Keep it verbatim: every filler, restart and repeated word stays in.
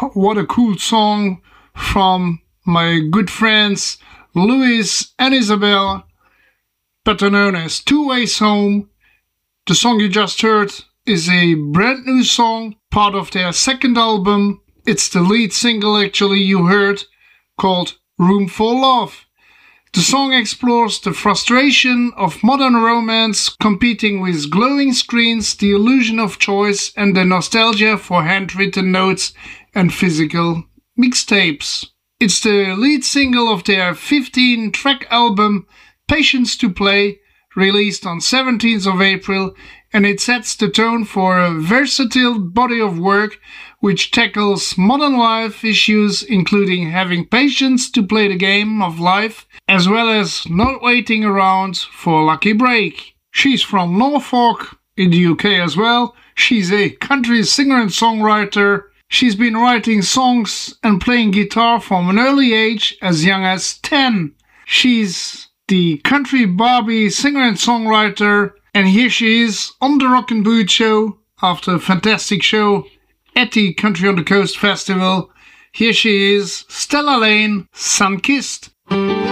what a cool song from my good friends Louis and Isabel, better known as Two Ways Home. The song you just heard is a brand new song, part of their second album. It's the lead single actually you heard, called Room for Love. The song explores the frustration of modern romance competing with glowing screens, the illusion of choice, and the nostalgia for handwritten notes and physical mixtapes. It's the lead single of their fifteen track album Patience to Play, released on seventeenth of April, and it sets the tone for a versatile body of work which tackles modern life issues, including having patience to play the game of life, as well as not waiting around for a lucky break. She's from Norfolk in the U K as well. She's a country singer and songwriter. She's been writing songs and playing guitar from an early age, as young as ten. She's the Country Barbie singer and songwriter, and here she is on the Rock and Boot Show after a fantastic show at the Country on the Coast Festival. Here she is, Stella Lane, Sun-Kissed.